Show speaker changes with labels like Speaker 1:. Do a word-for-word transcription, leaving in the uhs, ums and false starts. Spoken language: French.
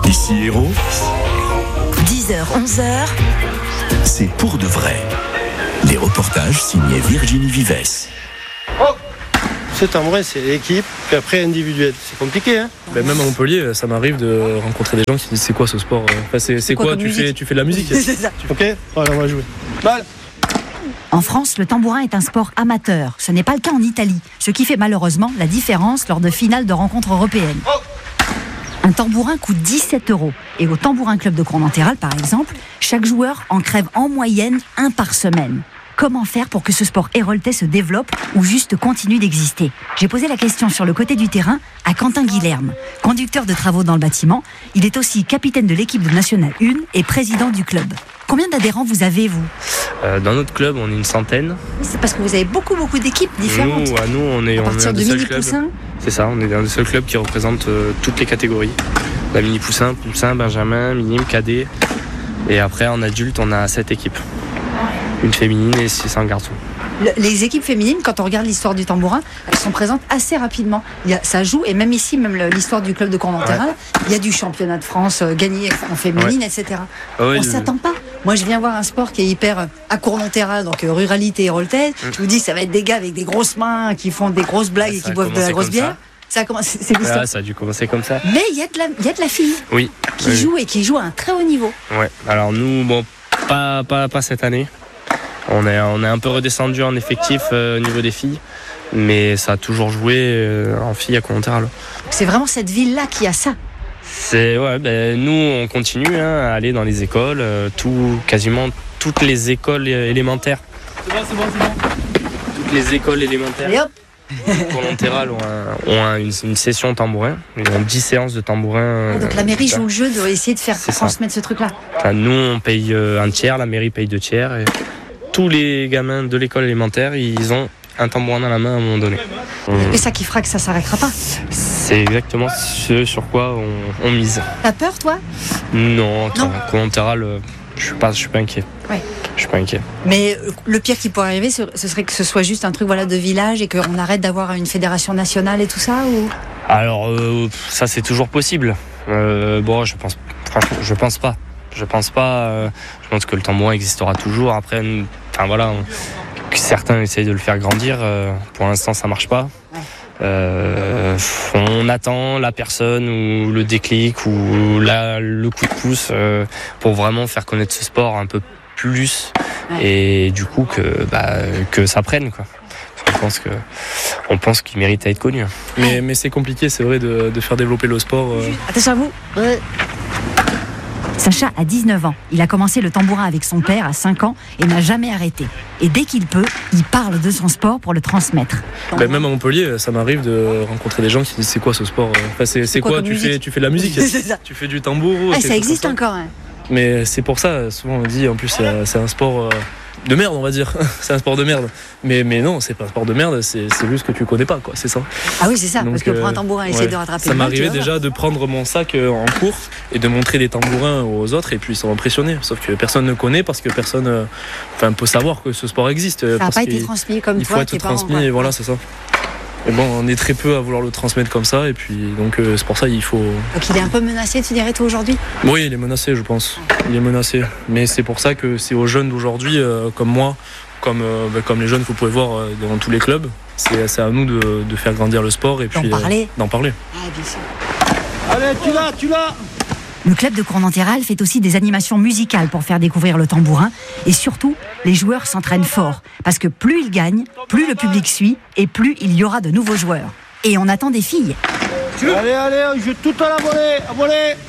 Speaker 1: Ici Héros,
Speaker 2: dix heures, onze heures,
Speaker 1: c'est pour de vrai. Des reportages signés Virginie Vives.
Speaker 3: Oh, ce tambourin, c'est l'équipe, puis après individuel. C'est compliqué, hein.
Speaker 4: Ben même à Montpellier, ça m'arrive de rencontrer des gens qui disent c'est quoi ce sport, enfin, c'est, c'est quoi, quoi tu, fais, tu fais de la musique.
Speaker 3: C'est ça. Ok, voilà, on va jouer. Balle.
Speaker 2: En France, le tambourin est un sport amateur. Ce n'est pas le cas en Italie, ce qui fait malheureusement la différence lors de finales de rencontres européennes.
Speaker 3: Oh.
Speaker 2: Un tambourin coûte dix-sept euros. Et au Tambourin Club de Cournanterral, par exemple, chaque joueur en crève en moyenne un par semaine. Comment faire pour que ce sport héroltais se développe ou juste continue d'exister ? J'ai posé la question sur le côté du terrain à Quentin Guilherme, conducteur de travaux dans le bâtiment. Il est aussi capitaine de l'équipe de National un et président du club. Combien d'adhérents vous avez, vous ?
Speaker 5: euh, Dans notre club, on est une centaine.
Speaker 2: C'est parce que vous avez beaucoup, beaucoup d'équipes différentes.
Speaker 5: Nous, à nous on est,
Speaker 2: à
Speaker 5: on
Speaker 2: partir
Speaker 5: est un
Speaker 2: de
Speaker 5: des seuls
Speaker 2: mini
Speaker 5: clubs.
Speaker 2: poussins.
Speaker 5: C'est ça, on est un des seuls clubs qui représente euh, toutes les catégories. La mini poussin, poussin, benjamin, minime, cadet. Et après, en adulte, on a sept équipes. Une féminine et six en garçons.
Speaker 2: Le, les équipes féminines, quand on regarde l'histoire du tambourin, elles sont présentes assez rapidement. Il y a, ça joue, et même ici, même le, l'histoire du club de Cournanterral, ouais. Il y a du championnat de France euh, gagné en féminine, ouais. et cetera. Ouais, on ne je... s'attend pas. Moi, je viens voir un sport qui est hyper euh, à Cournanterral, donc euh, ruralité héroltaise. Mm. Je vous dis, ça va être des gars avec des grosses mains qui font des grosses blagues ouais, et qui boivent de la grosse bière. Ça a commencé, c'est l'histoire.
Speaker 5: Ouais, ça a dû commencer comme ça.
Speaker 2: Mais il y a de la, il y a de la fille.
Speaker 5: Oui.
Speaker 2: Qui
Speaker 5: oui.
Speaker 2: joue et qui joue à un très haut niveau.
Speaker 5: Ouais. Alors nous, bon, pas, pas, pas cette année. On est, on est un peu redescendu en effectif euh, au niveau des filles, mais ça a toujours joué euh, en filles à Cournanterral.
Speaker 2: C'est vraiment cette ville-là qui a ça.
Speaker 5: C'est, ouais, ben, nous, on continue hein, à aller dans les écoles, euh, tout, quasiment toutes les écoles élémentaires.
Speaker 4: C'est bon, c'est bon, c'est bon.
Speaker 5: Toutes les écoles élémentaires.
Speaker 2: Et hop.
Speaker 5: Cournanterral ont, un, ont un, une, une session tambourin, ils ont dix séances de tambourin.
Speaker 2: Ah, donc la mairie joue le jeu de essayer de faire
Speaker 5: c'est
Speaker 2: transmettre
Speaker 5: ça.
Speaker 2: ce truc-là.
Speaker 5: Enfin, nous, on paye un tiers, la mairie paye deux tiers. Et tous les gamins de l'école élémentaire, ils ont un tambourin dans la main à un moment donné.
Speaker 2: Et ça qui fera que ça s'arrêtera pas.
Speaker 5: C'est exactement ce sur quoi on, on mise.
Speaker 2: T'as peur, toi ?
Speaker 5: Non, Cournanterral, je suis pas, je suis pas inquiet.
Speaker 2: Ouais.
Speaker 5: Je suis pas inquiet.
Speaker 2: Mais le pire qui pourrait arriver, ce serait que ce soit juste un truc voilà, de village et qu'on arrête d'avoir une fédération nationale et tout ça ou...
Speaker 5: Alors, euh, ça c'est toujours possible. Euh, bon, je pense, franchement, je pense pas. Je pense pas. Euh, je pense que le tambourin existera toujours. Après, enfin voilà, on, certains essayent de le faire grandir. Euh, pour l'instant, ça marche pas.
Speaker 2: Ouais.
Speaker 5: Euh, on attend la personne ou le déclic ou la, le coup de pouce euh, pour vraiment faire connaître ce sport un peu plus ouais. et du coup que, bah, que ça prenne quoi. On pense, que, on pense qu'il mérite à être connu.
Speaker 4: Mais, mais c'est compliqué, c'est vrai, de, de faire développer le sport. Euh...
Speaker 2: Attention à vous. Ouais. Sacha a dix-neuf ans. Il a commencé le tambourin avec son père à cinq ans et n'a jamais arrêté. Et dès qu'il peut, il parle de son sport pour le transmettre.
Speaker 4: Ben même à Montpellier, ça m'arrive de rencontrer des gens qui disent c'est quoi ce sport ? Enfin, c'est, c'est, c'est quoi, quoi tu, fais, tu fais de la musique Tu fais du tambour
Speaker 2: ah, ça existe encore. Hein.
Speaker 4: Mais c'est pour ça, souvent on dit, en plus c'est, c'est un sport euh, de merde, on va dire. C'est un sport de merde. Mais, mais non, c'est pas un sport de merde, c'est, c'est juste que tu connais pas, quoi. C'est ça.
Speaker 2: Ah oui, c'est ça,
Speaker 4: donc,
Speaker 2: parce que
Speaker 4: euh,
Speaker 2: prendre un tambourin et essayer
Speaker 4: ouais.
Speaker 2: de rattraper.
Speaker 4: Ça m'arrivait déjà de prendre mon sac en cours et de montrer des tambourins aux autres et puis ils sont impressionnés. Sauf que personne ne connaît parce que personne euh, enfin, peut savoir que ce sport existe.
Speaker 2: Ça n'a pas été transmis comme
Speaker 4: il
Speaker 2: toi,
Speaker 4: faut être
Speaker 2: tes
Speaker 4: transmis
Speaker 2: parents,
Speaker 4: et voilà, c'est ça. Et bon, on est très peu à vouloir le transmettre comme ça et puis donc euh, c'est pour ça il faut...
Speaker 2: Donc il est un peu menacé, tu dirais, toi, aujourd'hui ?
Speaker 4: Oui, il est menacé, je pense. Il est menacé. Mais c'est pour ça que c'est aux jeunes d'aujourd'hui, euh, comme moi, comme, euh, bah, comme les jeunes que vous pouvez voir euh, dans tous les clubs, c'est, c'est à nous de, de faire grandir le sport et puis
Speaker 2: d'en parler.
Speaker 4: Euh, d'en parler.
Speaker 2: Ah, bien sûr.
Speaker 3: Allez, tu l'as, tu l'as.
Speaker 2: Le club de Cournanterral fait aussi des animations musicales pour faire découvrir le tambourin. Et surtout, les joueurs s'entraînent fort. Parce que plus ils gagnent, plus le public suit et plus il y aura de nouveaux joueurs. Et on attend des filles.
Speaker 3: Allez, allez, on joue tout à la volée, à volée.